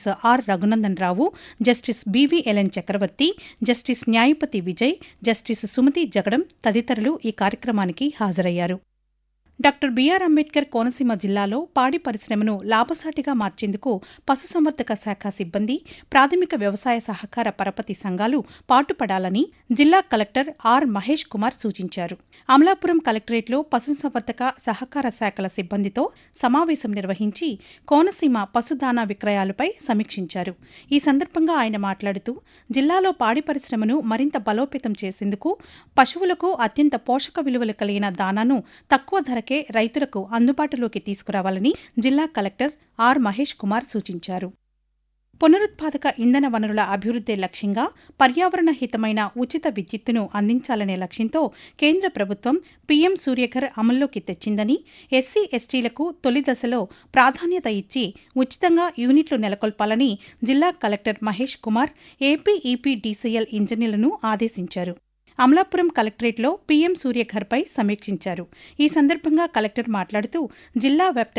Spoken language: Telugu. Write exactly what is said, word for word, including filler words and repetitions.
Justice R Raghunandan Rao, justice బివిఎల్ఎన్ చక్రవర్తి, జస్టిస్ న్యాయపతి విజయ్, జస్టిస్ సుమతి జగడం తదితరులు ఈ కార్యక్రమానికి హాజరయ్యారు. డాక్టర్ బిఆర్ అంబేద్కర్ కోనసీమ జిల్లాలో పాడి పరిశ్రమను లాభసాటిగా మార్చేందుకు పశుసంవర్ధక శాఖ సిబ్బంది, ప్రాథమిక వ్యవసాయ సహకార పరపతి సంఘాలు పాటుపడాలని జిల్లా కలెక్టర్ ఆర్ మహేష్ కుమార్ సూచించారు. అమలాపురం కలెక్టరేట్లో పశుసంవర్ధక సహకార శాఖల సిబ్బందితో సమావేశం నిర్వహించి కోనసీమ పశుదానా విక్రయాలపై సమీక్షించారు. ఈ సందర్భంగా ఆయన మాట్లాడుతూ జిల్లాలో పాడి పరిశ్రమను మరింత బలోపేతం చేసేందుకు పశువులకు అత్యంత పోషక విలువలు కలిగిన దానాను తక్కువ ధరకే రైతులకు అందుబాటులోకి తీసుకురావాలని జిల్లా కలెక్టర్ ఆర్ మహేష్ కుమార్ సూచించారు. పునరుత్పాదక ఇంధన వనరుల అభివృద్దే లక్ష్యంగా పర్యావరణ హితమైన ఉచిత విద్యుత్తును అందించాలనే లక్ష్యంతో కేంద్ర ప్రభుత్వం పీఎం సూర్యఘర్ అమల్లోకి తెచ్చిందని, ఎస్సీ ఎస్టీలకు తొలి దశలో ప్రాధాన్యత ఇచ్చి ఉచితంగా యూనిట్లు నెలకొల్పాలని జిల్లా collector Mahesh Kumar AP EPDCL ఇంజనీర్లను ఆదేశించారు. అమలాపురం కలెక్టరేట్లో పీఎం సూర్యఘర్పై సమీక్షించారు. ఈ సందర్భంగా కలెక్టర్ మాట్లాడుతూ జిల్లా వ్యాప్త